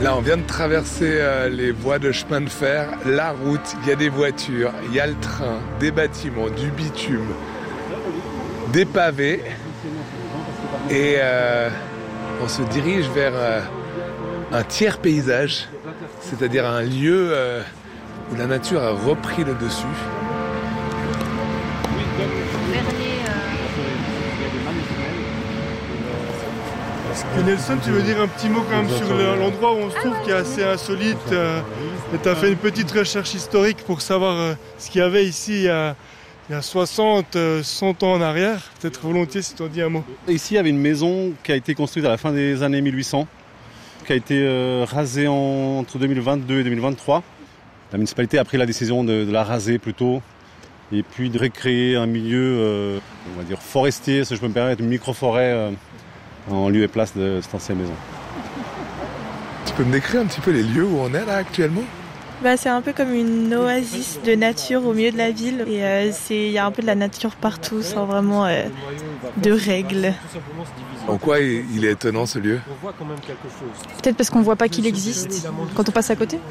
Là, on vient de traverser les voies de chemin de fer, la route, il y a des voitures, il y a le train, des bâtiments, du bitume, des pavés. Et on se dirige vers un tiers paysage, c'est-à-dire un lieu où la nature a repris le dessus. Nelson, tu veux dire un petit mot quand même sur l'endroit où on se trouve qui est assez insolite. Tu as fait une petite recherche historique pour savoir ce qu'il y avait ici il y a 60, 100 ans en arrière. Peut-être volontiers si tu en dis un mot. Ici, il y avait une maison qui a été construite à la fin des années 1800, qui a été rasée entre 2022 et 2023. La municipalité a pris la décision de la raser plutôt et puis de recréer un milieu, on va dire forestier, si je peux me permettre, une micro-forêt en lieu et place de cette ancienne maison. Tu peux me décrire un petit peu les lieux où on est là actuellement ? C'est un peu comme une oasis de nature au milieu de la ville. Et il y a un peu de la nature partout, sans vraiment de règles. En quoi il est étonnant ce lieu ? Peut-être parce qu'on ne voit pas qu'il existe quand on passe à côté.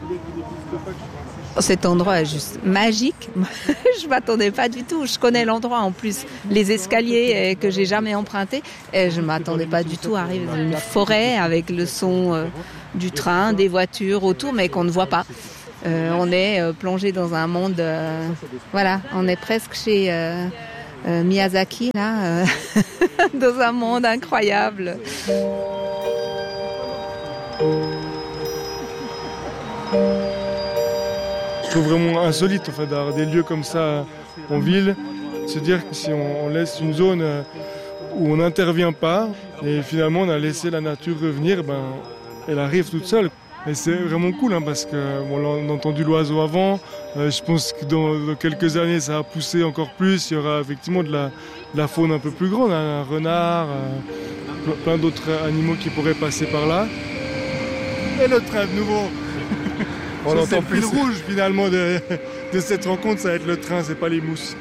Cet endroit est juste magique. Je ne m'attendais pas du tout. Je connais l'endroit en plus, les escaliers que j'ai jamais empruntés. Et je ne m'attendais pas du tout à arriver dans une forêt avec le son du train, des voitures autour, mais qu'on ne voit pas. On est plongé dans un monde... voilà, on est presque chez Miyazaki, là, dans un monde incroyable. Je trouve vraiment insolite en fait, d'avoir des lieux comme ça en ville. Se dire que si on laisse une zone où on n'intervient pas et finalement on a laissé la nature revenir, elle arrive toute seule. Et c'est vraiment cool parce qu'on a entendu l'oiseau avant. Je pense que dans quelques années ça va pousser encore plus. Il y aura effectivement de la faune un peu plus grande, un renard, plein d'autres animaux qui pourraient passer par là. Et le train de nouveau. On entend plus. Le fil rouge finalement de cette rencontre, ça va être le train, c'est pas les mousses.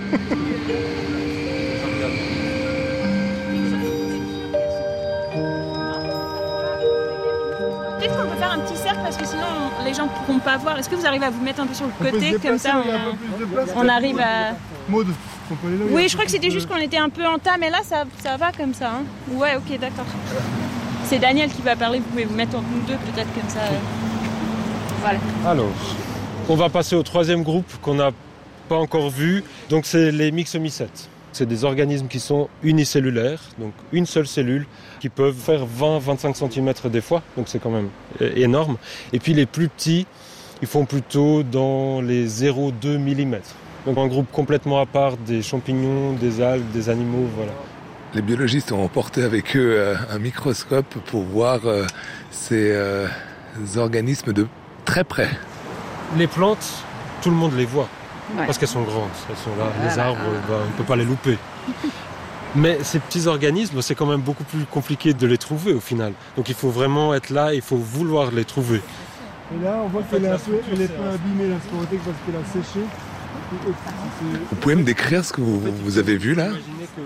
Peut-être qu'on peut faire un petit cercle parce que sinon les gens ne pourront pas voir. Est-ce que vous arrivez à vous mettre un peu sur le côté comme ça on arrive à... Maud, on peut aller là. Oui, je crois que c'était juste qu'on était un peu en tas, mais là ça va comme ça. Hein. Ouais, ok, d'accord. C'est Daniel qui va parler, vous pouvez vous mettre entre nous deux peut-être comme ça. Voilà. Alors, on va passer au troisième groupe qu'on n'a pas encore vu. Donc c'est les myxomycètes. C'est des organismes qui sont unicellulaires, donc une seule cellule, qui peuvent faire 20-25 cm des fois, donc c'est quand même énorme. Et puis les plus petits, ils font plutôt dans les 0,2 mm. Donc un groupe complètement à part des champignons, des algues, des animaux, voilà. Les biologistes ont emporté avec eux un microscope pour voir ces organismes de très près. Les plantes, tout le monde les voit, parce qu'elles sont grandes, elles sont là. Les arbres, on ne peut pas les louper. Mais ces petits organismes, c'est quand même beaucoup plus compliqué de les trouver au final. Donc il faut vraiment être là, il faut vouloir les trouver. Et là, on voit qu'elle est un peu abîmée, la sporothèque, parce qu'elle a séché. Vous pouvez me décrire ce que vous avez vu là ?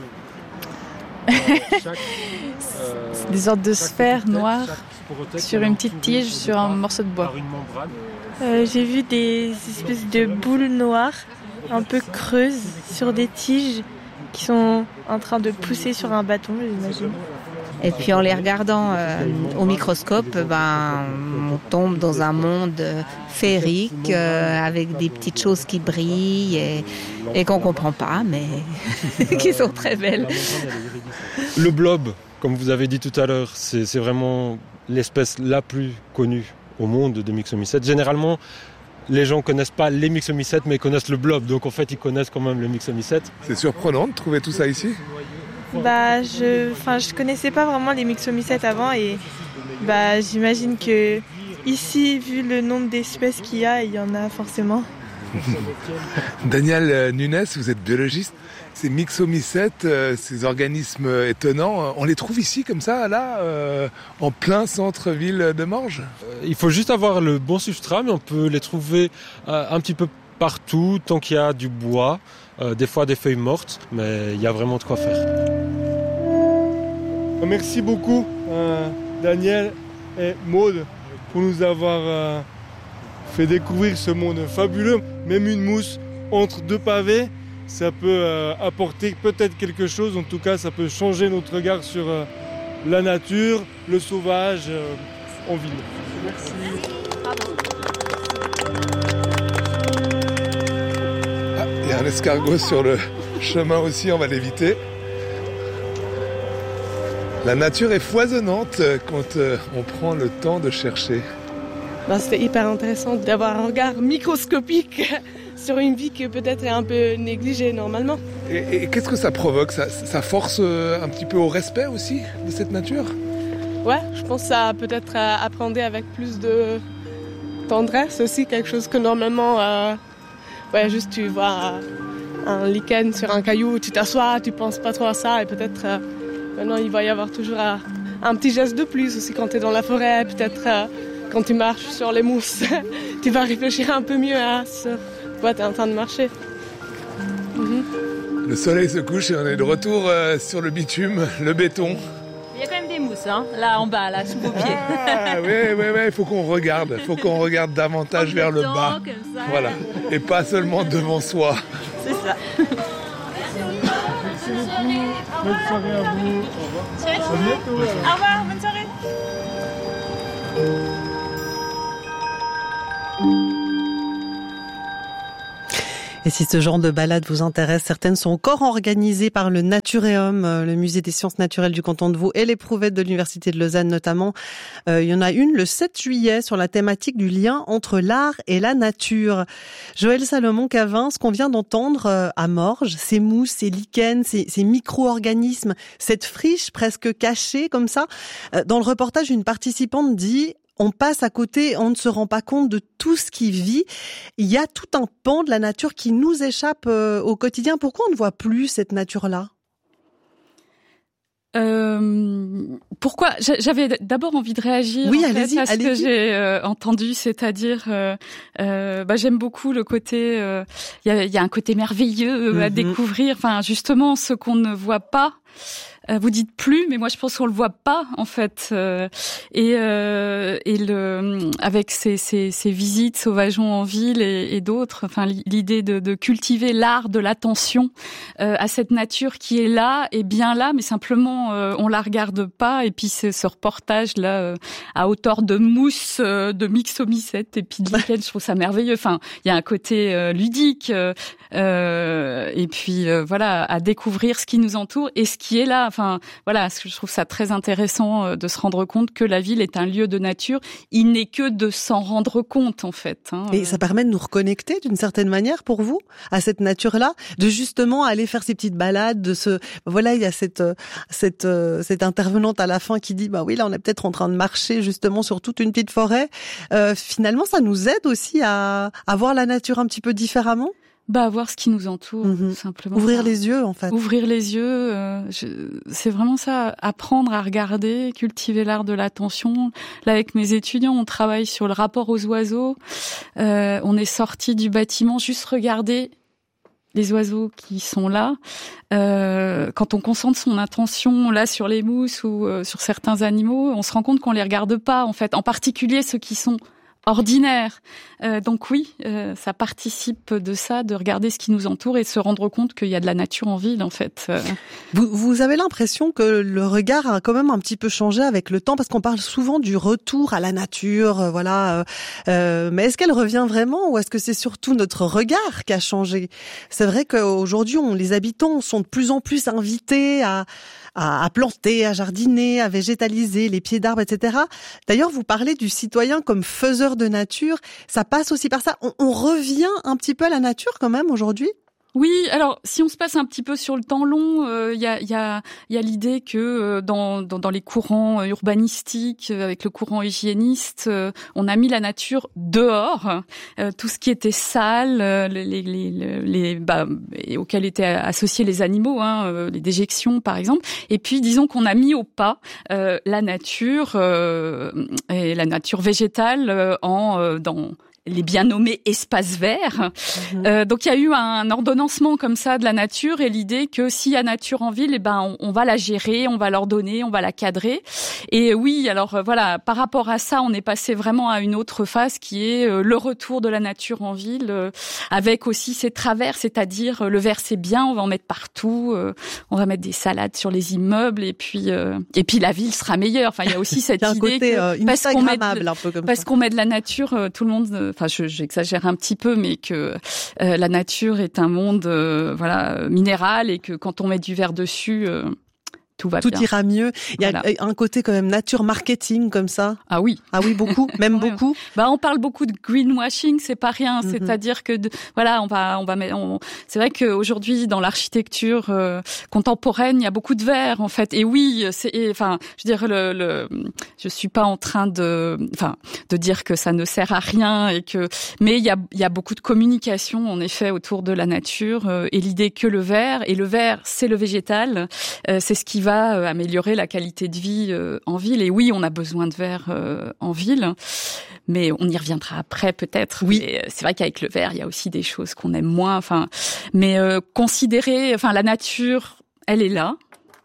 C'est des sortes de sphères noires sur une petite tige, sur un morceau de bois. J'ai vu des espèces de boules noires, un peu creuses, sur des tiges qui sont en train de pousser sur un bâton, j'imagine. Et puis en les regardant au microscope, on tombe dans un monde féerique avec des petites choses qui brillent et qu'on ne comprend pas, mais qui sont très belles. Le blob, comme vous avez dit tout à l'heure, c'est vraiment l'espèce la plus connue au monde des myxomycètes. Généralement, les gens ne connaissent pas les myxomycètes, mais ils connaissent le blob. Donc en fait, ils connaissent quand même le myxomycète. C'est surprenant de trouver tout ça ici ? Je connaissais pas vraiment les myxomycètes avant et j'imagine que ici, vu le nombre d'espèces qu'il y a, il y en a forcément. Daniel Nunes, vous êtes biologiste. Ces myxomycètes, ces organismes étonnants, on les trouve ici comme ça, là, en plein centre-ville de Morges ? Il faut juste avoir le bon substrat, mais on peut les trouver un petit peu partout, tant qu'il y a du bois, des fois des feuilles mortes, mais il y a vraiment de quoi faire. Merci beaucoup, Daniel. et Maud pour nous avoir fait découvrir ce monde fabuleux. Même une mousse entre deux pavés, ça peut apporter peut-être quelque chose. En tout cas, ça peut changer notre regard sur la nature, le sauvage en ville. Merci. Ah, il y a un escargot sur le chemin aussi, on va l'éviter. La nature est foisonnante quand on prend le temps de chercher. C'était hyper intéressant d'avoir un regard microscopique sur une vie qui peut-être est un peu négligée normalement. Et qu'est-ce que ça provoque ? Ça force un petit peu au respect aussi de cette nature ? Ouais, je pense que ça peut-être appréhender avec plus de tendresse aussi, quelque chose que normalement, juste tu vois un lichen sur un caillou, tu t'assois, tu penses pas trop à ça et peut-être maintenant il va y avoir toujours un petit geste de plus aussi quand tu es dans la forêt, peut-être quand tu marches sur les mousses, tu vas réfléchir un peu mieux à ce quoi tu es en train de marcher. Le soleil se couche et on est de retour sur le bitume, le béton. Il y a quand même des mousses, hein, là en bas, là, sous vos pieds. Ah, oui, il faut qu'on regarde davantage vers le bas. Comme ça. Voilà, et pas seulement devant soi. C'est ça. Merci beaucoup. Bonne soirée à vous. Au revoir. À bientôt. Au revoir, bonne soirée. Et si ce genre de balade vous intéresse, certaines sont encore organisées par le Naturéum, le musée des sciences naturelles du canton de Vaud et l'Éprouvette de l'Université de Lausanne notamment. Il y en a une le 7 juillet sur la thématique du lien entre l'art et la nature. Joël Salomon-Cavin, ce qu'on vient d'entendre à Morges, ces mousses, ces lichens, ces micro-organismes, cette friche presque cachée comme ça. Dans le reportage, une participante dit: on passe à côté, on ne se rend pas compte de tout ce qui vit. Il y a tout un pan de la nature qui nous échappe au quotidien. Pourquoi on ne voit plus cette nature-là ? Pourquoi ? J'avais d'abord envie de réagir à ce que j'ai entendu, c'est-à-dire j'aime beaucoup le côté il y a un côté merveilleux à découvrir, enfin justement ce qu'on ne voit pas. Vous dites plus, mais moi je pense qu'on le voit pas en fait. Et avec ces visites Sauvageons en ville et d'autres, enfin l'idée de cultiver l'art de l'attention à cette nature qui est là et bien là, mais simplement on la regarde pas. Et puis ce reportage là à hauteur de mousse, de myxomycètes et puis de lichen, je trouve ça merveilleux. Enfin, il y a un côté ludique et puis voilà, à découvrir ce qui nous entoure et ce qui est là. Enfin, voilà, je trouve ça très intéressant de se rendre compte que la ville est un lieu de nature. Il n'est que de s'en rendre compte, en fait. Et ça permet de nous reconnecter d'une certaine manière, pour vous, à cette nature-là, de justement aller faire ces petites balades, voilà, il y a cette intervenante à la fin qui dit, bah oui, là, on est peut-être en train de marcher justement sur toute une petite forêt. Finalement, ça nous aide aussi à voir la nature un petit peu différemment. Voir ce qui nous entoure, simplement. Ouvrir les yeux, en fait. Ouvrir les yeux, c'est vraiment ça, apprendre à regarder, cultiver l'art de l'attention. Là, avec mes étudiants, on travaille sur le rapport aux oiseaux. On est sorti du bâtiment, juste regarder les oiseaux qui sont là. Quand on concentre son attention là sur les mousses ou sur certains animaux, on se rend compte qu'on les regarde pas, en fait. En particulier ceux qui sont ordinaire. Donc oui, ça participe de ça, de regarder ce qui nous entoure et de se rendre compte qu'il y a de la nature en ville, en fait. Vous avez l'impression que le regard a quand même un petit peu changé avec le temps, parce qu'on parle souvent du retour à la nature, voilà. Mais est-ce qu'elle revient vraiment, ou est-ce que c'est surtout notre regard qui a changé ? C'est vrai qu'aujourd'hui, les habitants sont de plus en plus invités à planter, à jardiner, à végétaliser, les pieds d'arbres, etc. D'ailleurs, vous parlez du citoyen comme faiseur de nature. Ça passe aussi par ça. On revient un petit peu à la nature quand même aujourd'hui ? Oui, alors si on se passe un petit peu sur le temps long, il y a l'idée que dans les courants urbanistiques, avec le courant hygiéniste, on a mis la nature dehors, tout ce qui était sale, auxquels étaient associés les animaux, les déjections par exemple. Et puis disons qu'on a mis au pas la nature et la nature végétale dans les bien nommés espaces verts. Donc il y a eu un ordonnancement comme ça de la nature et l'idée que s'il y a nature en ville, on va la gérer, on va l'ordonner, on va la cadrer. Et oui, alors voilà, par rapport à ça, on est passé vraiment à une autre phase qui est le retour de la nature en ville, avec aussi ses travers, c'est-à-dire le vert c'est bien, on va en mettre partout, on va mettre des salades sur les immeubles et puis la ville sera meilleure. Enfin, il y a aussi cette idée côté, que parce qu'on met de la nature, tout le monde. Enfin, j'exagère un petit peu, mais que la nature est un monde minéral et que quand on met du verre dessus, tout ira mieux. Il y a un côté quand même nature marketing comme ça. Ah oui, beaucoup, même beaucoup. On parle beaucoup de greenwashing, c'est pas rien. C'est-à-dire que c'est vrai qu'aujourd'hui dans l'architecture contemporaine, il y a beaucoup de verre en fait. Et oui, je suis pas en train de dire que ça ne sert à rien mais il y a beaucoup de communication en effet autour de la nature et l'idée que le vert c'est le végétal, c'est ce qui va améliorer la qualité de vie en ville. Et oui, on a besoin de verre en ville, mais on y reviendra après peut-être. Oui. Et c'est vrai qu'avec le verre, il y a aussi des choses qu'on aime moins. Mais considérer, la nature, elle est là.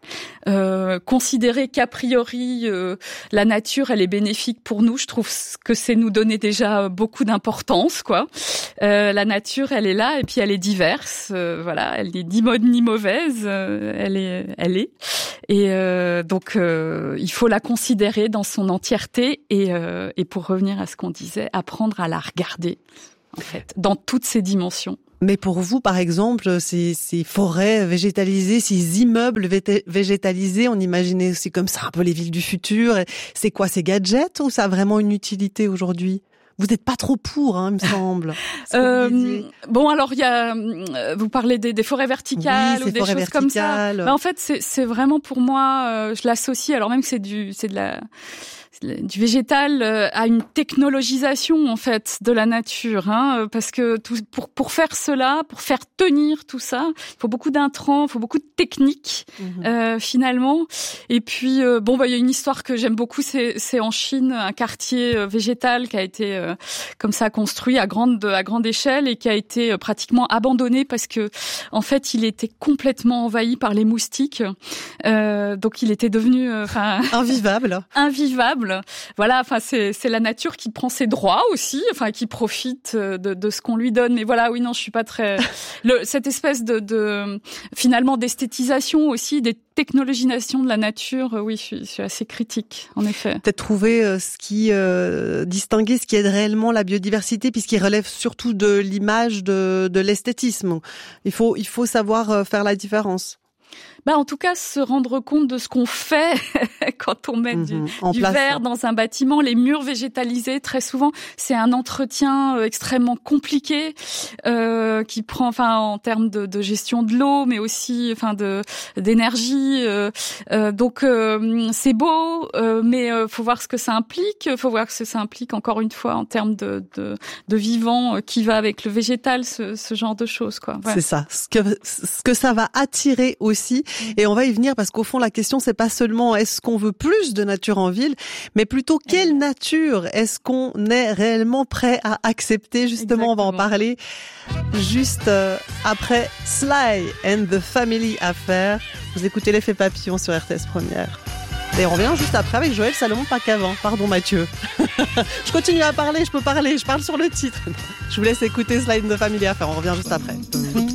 Considérer qu'a priori la nature elle est bénéfique pour nous, je trouve que c'est nous donner déjà beaucoup d'importance quoi. La nature elle est là et puis elle est diverse, elle est ni bonne ni mauvaise, elle est et donc il faut la considérer dans son entièreté et pour revenir à ce qu'on disait, apprendre à la regarder en fait dans toutes ses dimensions. Mais pour vous, par exemple, ces forêts végétalisées, ces immeubles végétalisés, on imaginait aussi comme ça un peu les villes du futur. C'est quoi, ces gadgets ou ça a vraiment une utilité aujourd'hui ? Vous n'êtes pas trop pour, il me semble. Alors il y a, vous parlez des forêts verticales ou des choses verticales. Comme ça. En fait, c'est vraiment pour moi, je l'associe. Alors même que c'est du végétal à une technologisation en fait de la nature, parce que pour faire cela, pour faire tenir tout ça, il faut beaucoup d'intrants, il faut beaucoup de techniques finalement. Et puis il y a une histoire que j'aime beaucoup, c'est en Chine un quartier végétal qui a été comme ça construit à grande échelle et qui a été pratiquement abandonné parce que en fait il était complètement envahi par les moustiques, donc il était devenu invivable. Voilà, c'est la nature qui prend ses droits aussi, qui profite de ce qu'on lui donne. Mais voilà, oui, non, je suis pas très cette espèce de finalement d'esthétisation aussi, des technologisation de la nature, oui, je suis assez critique, en effet. Peut-être trouver distinguer ce qui aide réellement la biodiversité, puisqu'il relève surtout de l'image, de l'esthétisme. Il faut savoir faire la différence. En tout cas, se rendre compte de ce qu'on fait quand on met du verre dans un bâtiment. Les murs végétalisés, très souvent, c'est un entretien extrêmement compliqué qui prend, en termes de gestion de l'eau, mais aussi, d'énergie. Donc, c'est beau, mais faut voir ce que ça implique. Faut voir ce que ça implique, encore une fois, en termes de vivant qui va avec le végétal, ce genre de choses, quoi. Ouais. C'est ça. Ce que ça va attirer aussi. Et on va y venir parce qu'au fond, la question, c'est pas seulement est-ce qu'on veut plus de nature en ville, mais plutôt quelle nature est-ce qu'on est réellement prêt à accepter. Justement, exactement. On va en parler juste après Sly and the Family Affair. Vous écoutez l'effet papillon sur RTS Première. Et on revient juste après avec Joël Salomon, pas qu'avant. Pardon Mathieu. Je continue à parler, je parle sur le titre. Je vous laisse écouter Sly and the Family Affair. On revient juste après.